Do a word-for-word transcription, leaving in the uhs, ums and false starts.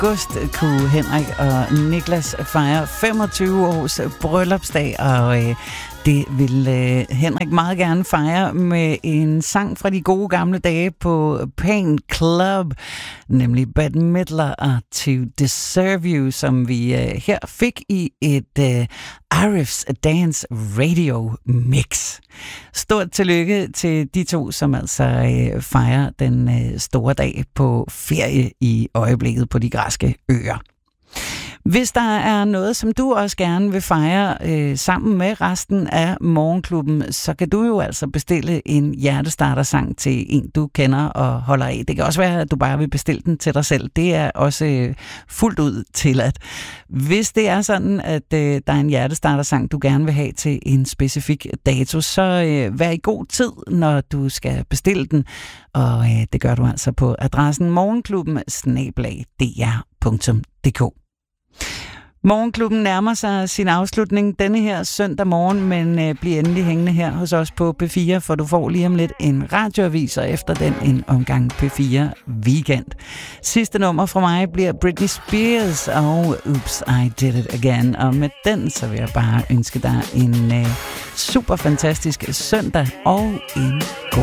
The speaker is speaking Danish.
august kunne Henrik og Niklas fejre femogtyve års bryllupsdag, og øh, det vil øh, Henrik meget gerne fejre med en sang fra de gode gamle dage på Pain Club, nemlig Bette Midler og To Deserve You, som vi øh, her fik i et øh, Arif's Dance Radio Mix. Stort tillykke til de to, som altså øh, fejrer den øh, store dag på ferie i øjeblikket på de græske øer. Hvis der er noget, som du også gerne vil fejre øh, sammen med resten af Morgenklubben, så kan du jo altså bestille en hjertestartersang til en, du kender og holder af. Det kan også være, at du bare vil bestille den til dig selv. Det er også øh, fuldt ud tilladt. Hvis det er sådan, at øh, der er en hjertestartersang, du gerne vil have til en specifik dato, så øh, vær i god tid, når du skal bestille den. Og øh, det gør du altså på adressen morgenklubben snabel-a d r punktum d k. Morgenklubben nærmer sig sin afslutning denne her søndag morgen, men øh, bliver endelig hængende her hos os på P fire, for du får lige om lidt en radioavis, og efter den en omgang P fire Weekend. Sidste nummer fra mig bliver Britney Spears og Oops, I Did It Again, og med den så vil jeg bare ønske dig en øh, super fantastisk søndag og en god